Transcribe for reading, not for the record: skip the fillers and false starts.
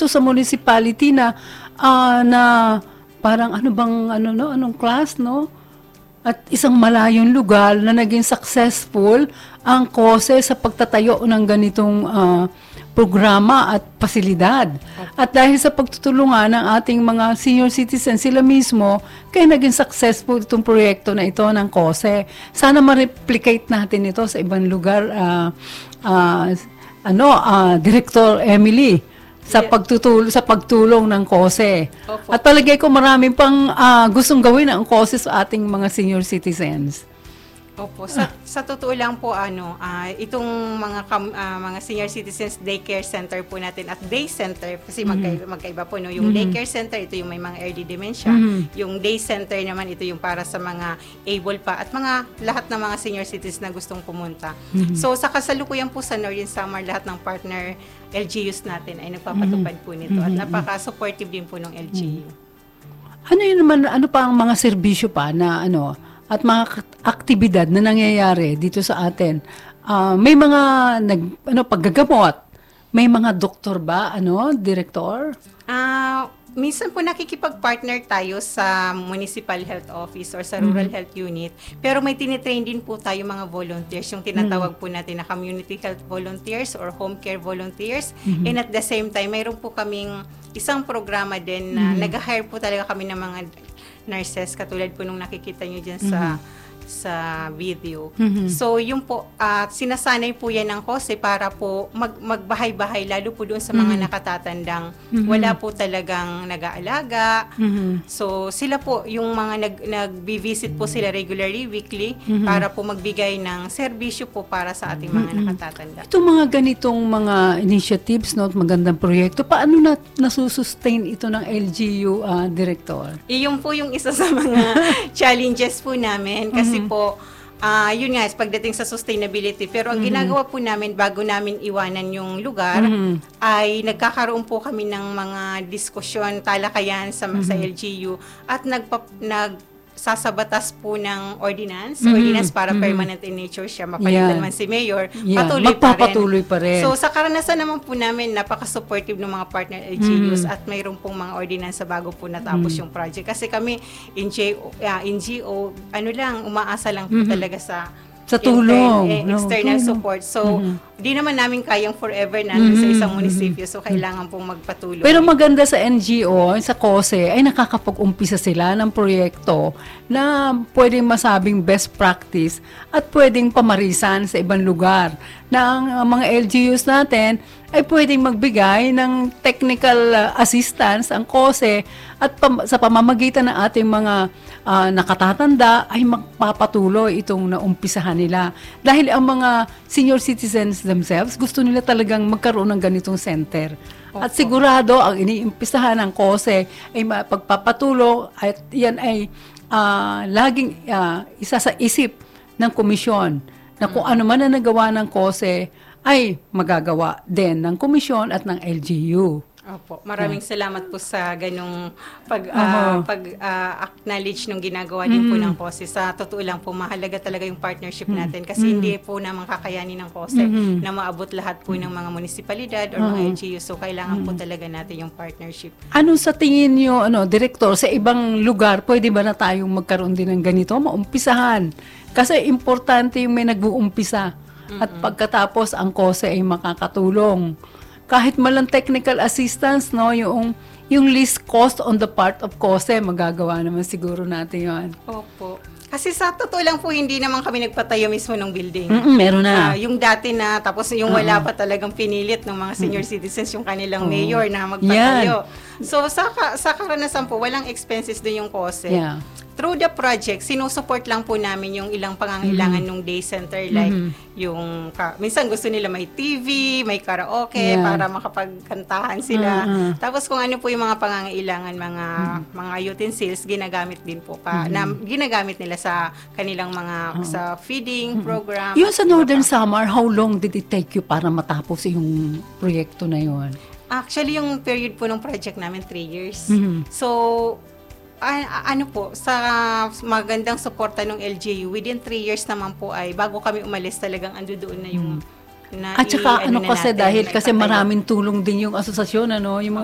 dito sa municipality na parang anong class, no? At isang malayong lugar na naging successful ang KOSE sa pagtatayo ng ganitong programa at pasilidad. At dahil sa pagtutulungan ng ating mga senior citizens, sila mismo, kaya naging successful itong proyekto na ito ng KOSE. Sana ma-replicate natin ito sa ibang lugar, Director Emily, sa pagtulong ng KOSE. Opo. At palagay ko marami pang gustong gawin ang KOSE sa ating mga senior citizens. Opo, sa totoo lang po itong mga senior citizens daycare center po natin at day center kasi magkaiba po, no. Yung daycare center, ito yung may mga early dementia. Yung day center naman, ito yung para sa mga able pa at lahat ng mga senior citizens na gustong pumunta. So sa kasalukuyan po sa Northern Samar, lahat ng partner LGUs natin ay nagpapatupad po nito at napaka-supportive din po ng LGU. Ano pa ang mga serbisyo pa na at mga aktibidad na nangyayari dito sa atin? May mga paggagamot, may mga doktor ba, Director? Minsan po nakikipag-partner tayo sa Municipal Health Office or sa Rural Health Unit, pero may tinitrain din po tayo mga volunteers, yung tinatawag po natin na Community Health Volunteers or Home Care Volunteers. And at the same time, mayroon po kaming isang programa din na nag-hire po talaga kami ng mga nurses, katulad po nung nakikita nyo dyan sa video. So, yung po, sinasanay po yan ng KOSE para po magbahay-bahay, lalo po doon sa mga nakatatandang wala po talagang nag-aalaga. So, sila po, yung mga nag-visit po sila regularly, weekly, para po magbigay ng serbisyo po para sa ating mga nakatatanda. Itong mga ganitong mga initiatives, magandang proyekto, paano nasusustain ito ng LGU, Director? Iyon po yung isa sa mga challenges po namin kasi po, yun nga, pagdating sa sustainability. Pero ang ginagawa po namin bago namin iwanan yung lugar, ay nagkakaroon po kami ng mga diskusyon, talakayan sa LGU at sasabatas po ng ordinance para permanent in nature siya, mapalitan man si Mayor, magpapatuloy pa rin. So sa karanasan naman po namin, napaka-supportive ng mga partner LGUs at mayroon pong mga ordinance bago po natapos yung project. Kasi kami, NGO, umaasa lang po talaga sa tulong, external support. So, di naman namin kayang forever nandun sa isang munisipyo. So, kailangan pong magpatuloy. Pero maganda sa NGO, sa KOSE, ay nakakapag-umpisa sila ng proyekto na pwedeng masabing best practice at pwedeng pamarisan sa ibang lugar. Na ang mga LGUs natin ay pwedeng magbigay ng technical assistance ang KOSE at sa pamamagitan ng ating mga nakatatanda ay magpapatuloy itong naumpisahan nila. Dahil ang mga senior citizens themselves, gusto nila talagang magkaroon ng ganitong center. At sigurado, ang iniimpisahan ng KOSE ay pagpapatulong at yan ay laging isa sa isip ng komisyon na kung ano man na nagawa ng KOSE ay magagawa din ng komisyon at ng LGU. Opo. Maraming salamat po sa ganung pag-acknowledge ng ginagawa din po ng KOSE. Sa totoo lang po, mahalaga talaga yung partnership natin kasi hindi po naman kakayanin ng KOSE na maabot lahat po ng mga munisipalidad or mga LGU. So, kailangan po talaga natin yung partnership. Ano sa tingin nyo, Director, sa ibang lugar, pwede ba na tayong magkaroon din ng ganito? Maumpisahan. Kasi importante yung may nag-uumpisa. At pagkatapos, ang KOSE ay makakatulong. Kahit malang technical assistance, yung least cost on the part of KOSE, magagawa naman siguro natin yun. Opo. Kasi sa totoo lang po, hindi naman kami nagpatayo mismo ng building. Meron na. Yung dati na, tapos yung wala pa talagang pinilit ng mga senior citizens, yung kanilang mayor na magpatayo. So sa karanasan po, walang expenses doon yung KOSE. Yeah. Through the project, sinusupport lang po namin yung ilang pangangailangan ng day center, like yung, minsan gusto nila may TV, may karaoke, para makapagkantahan sila. Tapos kung ano po yung mga pangangailangan, mga utensils, ginagamit din po ginagamit nila sa kanilang mga sa feeding program. Yung sa Northern Samar, how long did it take you para matapos yung proyekto na yun? Actually, yung period po ng project namin, 3 years. So, sa magandang suporta ng LGU, within 3 years naman po ay bago kami umalis talagang ando doon na yung At saka kasi dahil kasi maraming tulong din yung asosasyon, yung mga